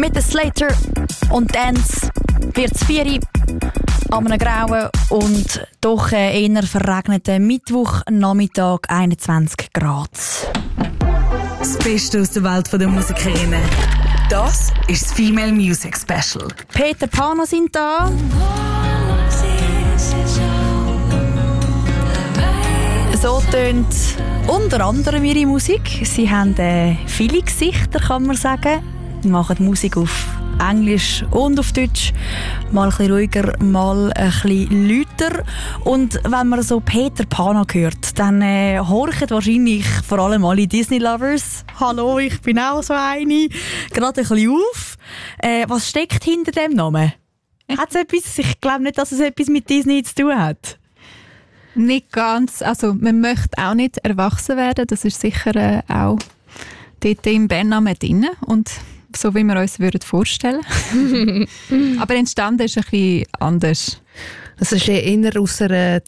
Mit den Slater und Dance wird es 4 Uhr an einem grauen und doch eher verregneten Mittwochnachmittag, 21 Grad. Das Beste aus der Welt der Musikerinnen. Das ist das Female Music Special. Peter Pan sind da. So tönt unter anderem ihre Musik. Sie haben viele Gesichter, kann man sagen. Sie machen Musik auf Englisch und auf Deutsch. Mal ein bisschen ruhiger, mal ein bisschen lauter. Und wenn man so Peter Pan hört, dann horchen wahrscheinlich vor allem alle Disney-Lovers. Hallo, ich bin auch so eine. Gerade ein bisschen auf. Was steckt hinter dem Namen? Hat's etwas? Ich glaube nicht, dass es etwas mit Disney zu tun hat. Nicht ganz. Also man möchte auch nicht erwachsen werden. Das ist sicher auch dort im Bandnamen drin. Und so wie wir uns vorstellen würden. Aber entstanden ist ein bisschen anders. Es ist eher aus einer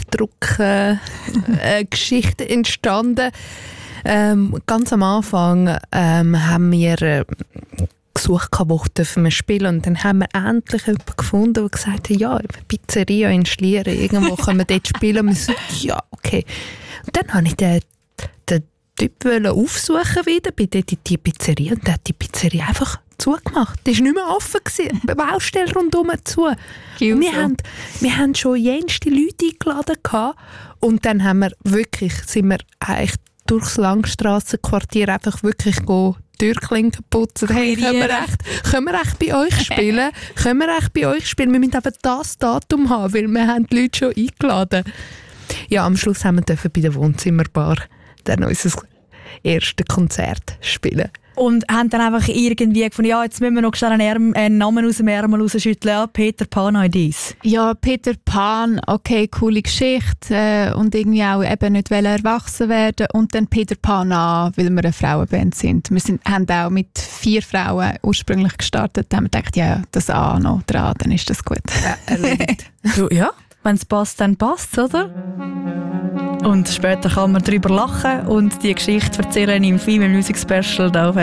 Zeitdruck-Geschichte entstanden. Ganz am Anfang haben wir gesucht, wo dürfen wir spielen. Und dann haben wir endlich jemanden gefunden, der gesagt hat, ja, Pizzeria in Schlieren, irgendwo können wir dort spielen. Und wir so, ja, okay. Und dann habe ich den Typ aufsuchen wieder, bin dort in die Pizzeria und der hat die Pizzeria einfach zugemacht. Die war nicht mehr offen gewesen. Baustelle rundherum zu. Wir haben schon jenste Leute eingeladen gehabt. Und dann sind wir eigentlich durchs Langstrassenquartier einfach wirklich Türklinken putzen. Hey, können wir echt bei euch spielen? Können wir echt bei euch spielen? Wir müssen aber das Datum haben, weil wir haben die Leute schon eingeladen. Ja, am Schluss haben wir bei der Wohnzimmerbar dann unser erstes Konzert spielen. Und haben dann einfach irgendwie gefunden, ja, jetzt müssen wir noch schnell einen Namen aus dem Ärmel rausschütteln. Ja, Peter Pan Ideas. Ja, Peter Pan, okay, coole Geschichte. Und irgendwie auch eben nicht erwachsen werden. Und dann Peter Pan an, weil wir eine Frauenband sind. Haben auch mit 4 Frauen ursprünglich gestartet. Da haben wir gedacht, ja, das A noch dran, dann ist das gut. Ja, erledigt. Ja, wenn es passt, dann passt es, oder? Und später kann man darüber lachen und die Geschichte erzählen im Female Music Special da auf